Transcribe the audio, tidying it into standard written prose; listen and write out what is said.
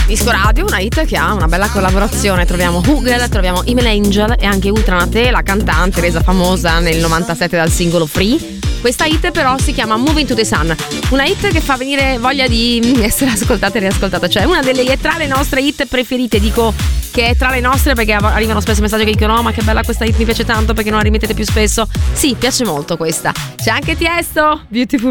Disco Radio, una hit che ha una bella collaborazione. Troviamo Hugel, troviamo Evil Angel e anche Ultranate, la cantante resa famosa nel 97 dal singolo Free. Questa hit però si chiama Moving to the Sun, una hit che fa venire voglia di essere ascoltata e riascoltata, cioè una delle tra le nostre hit preferite. Dico che è tra le nostre perché arrivano spesso messaggi che dicono: no, ma che bella questa hit, mi piace tanto, perché non la rimettete più spesso. Sì, piace molto questa. C'è anche Tiesto, Beautiful